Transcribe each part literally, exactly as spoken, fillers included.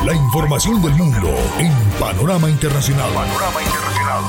La información del mundo en Panorama Internacional. Panorama Internacional.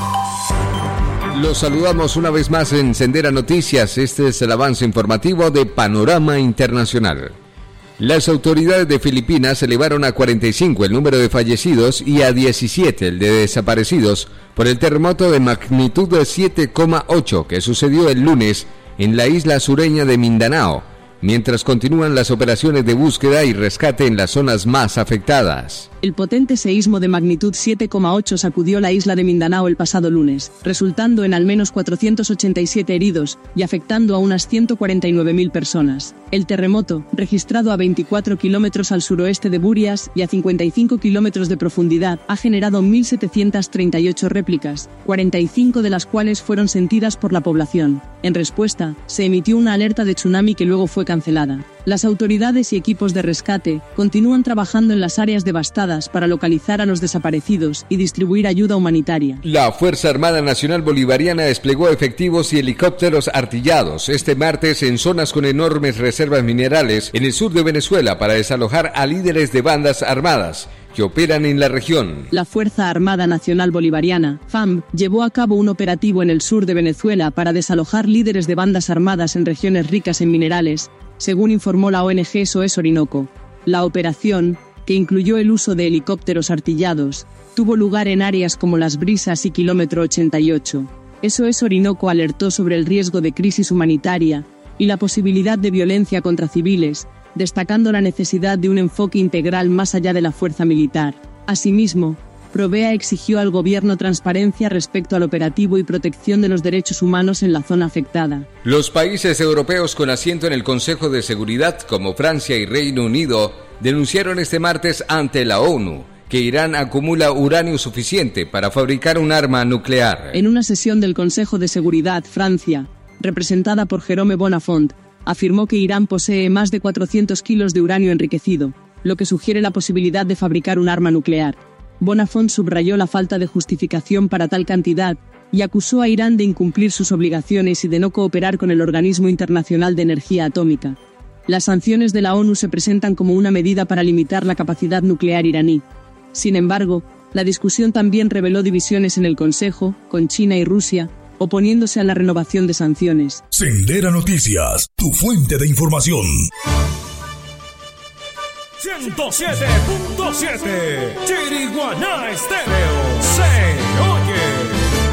Los saludamos una vez más en Sendera Noticias. Este es el avance informativo de Panorama Internacional. Las autoridades de Filipinas elevaron a cuarenta y cinco el número de fallecidos y a diecisiete el de desaparecidos por el terremoto de magnitud de siete coma ocho que sucedió el lunes en la isla sureña de Mindanao, mientras continúan las operaciones de búsqueda y rescate en las zonas más afectadas. El potente seísmo de magnitud siete coma ocho sacudió la isla de Mindanao el pasado lunes, resultando en al menos cuatrocientos ochenta y siete heridos y afectando a unas ciento cuarenta y nueve mil personas. El terremoto, registrado a veinticuatro kilómetros al suroeste de Burias y a cincuenta y cinco kilómetros de profundidad, ha generado mil setecientas treinta y ocho réplicas, cuarenta y cinco de las cuales fueron sentidas por la población. En respuesta, se emitió una alerta de tsunami que luego fue cancelada. Las autoridades y equipos de rescate continúan trabajando en las áreas devastadas para localizar a los desaparecidos y distribuir ayuda humanitaria. La Fuerza Armada Nacional Bolivariana desplegó efectivos y helicópteros artillados este martes en zonas con enormes reservas minerales en el sur de Venezuela para desalojar a líderes de bandas armadas que operan en la región. La Fuerza Armada Nacional Bolivariana, F A M, llevó a cabo un operativo en el sur de Venezuela para desalojar líderes de bandas armadas en regiones ricas en minerales, según informó la O N G S O E S Orinoco. La operación, que incluyó el uso de helicópteros artillados, tuvo lugar en áreas como Las Brisas y Kilómetro ochenta y ocho. S O E S Orinoco alertó sobre el riesgo de crisis humanitaria y la posibilidad de violencia contra civiles, destacando la necesidad de un enfoque integral más allá de la fuerza militar. Asimismo, Provea exigió al gobierno transparencia respecto al operativo y protección de los derechos humanos en la zona afectada. Los países europeos con asiento en el Consejo de Seguridad, como Francia y Reino Unido, denunciaron este martes ante la ONU que Irán acumula uranio suficiente para fabricar un arma nuclear. En una sesión del Consejo de Seguridad, Francia, representada por Jérôme Bonafont, afirmó que Irán posee más de cuatrocientos kilos de uranio enriquecido, lo que sugiere la posibilidad de fabricar un arma nuclear. Bonafont subrayó la falta de justificación para tal cantidad y acusó a Irán de incumplir sus obligaciones y de no cooperar con el Organismo Internacional de Energía Atómica. Las sanciones de la ONU se presentan como una medida para limitar la capacidad nuclear iraní. Sin embargo, la discusión también reveló divisiones en el Consejo, con China y Rusia, oponiéndose a la renovación de sanciones. Sendera Noticias, tu fuente de información. ciento siete punto siete Chiriguaná Estéreo se oye.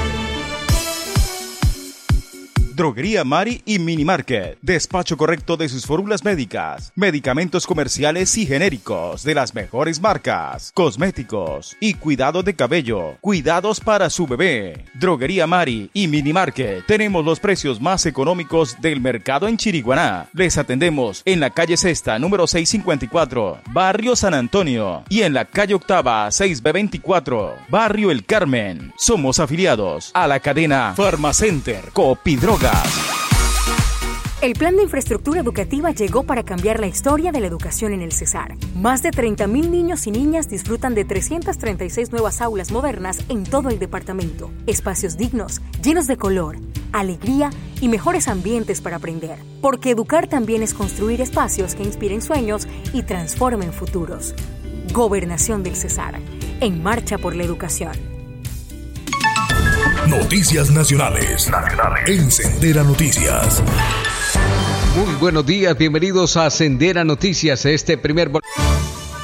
Droguería Mari y Mini Market. Despacho correcto de sus fórmulas médicas, medicamentos comerciales y genéricos de las mejores marcas, cosméticos y cuidado de cabello. Cuidados para su bebé. Droguería Mari y Mini Market. Tenemos los precios más económicos del mercado en Chiriguaná. Les atendemos en la calle Sexta, número seiscientos cincuenta y cuatro, Barrio San Antonio, y en la calle Octava, seis B veinticuatro, Barrio El Carmen. Somos afiliados a la cadena Farmacenter Copidroga. El Plan de Infraestructura Educativa llegó para cambiar la historia de la educación en el Cesar. Más de treinta mil niños y niñas disfrutan de trescientas treinta y seis nuevas aulas modernas en todo el departamento. Espacios dignos, llenos de color, alegría y mejores ambientes para aprender. Porque educar también es construir espacios que inspiren sueños y transformen futuros. Gobernación del Cesar. En marcha por la educación. Noticias nacionales. Nacionales. En Sendera Noticias. Muy buenos días, bienvenidos a Sendera Noticias. Este primer...